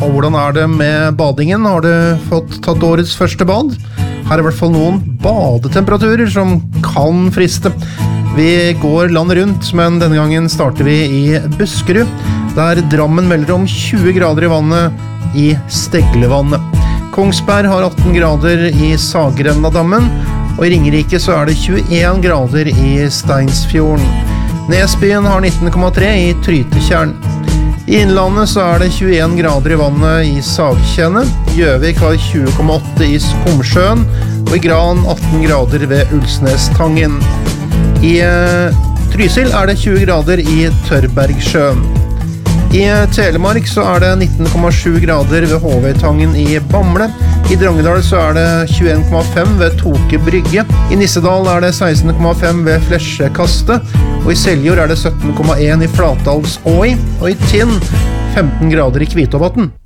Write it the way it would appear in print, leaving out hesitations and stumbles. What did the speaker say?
Og hvordan det med badingen? Har du fått tatt årets første bad? Her I hvert fall noen badetemperaturer som kan friste. Vi går landet rundt, men denne gangen starter vi I Buskerud, der Drammen melder om 20 grader I vannet I Steglevannet. Kongsberg har 18 grader I Sagrennadammen, og I Ringerike så det 21 grader I Steinsfjorden. Nesbyen har 19,3 I Trytetjern. I Innlandet så det 21 grader I vannet I Sagkjenne. Gjøvik har 20,8 I Skomsjøen, og I Gran 18 grader ved Ulsnestangen. I Trysil det 20 grader I Tørbergsjøen. I Telemark så det 19,7 grader ved Håvøytangen I Bamble. I Drangedal så det 21,5 ved Toke Brygge. I Nissedal det 16,5 ved Flesjekastet. Og I Seljord det 17,1 I Flatdalsåi. Og I Tinn 15 grader I Kvitåvatn.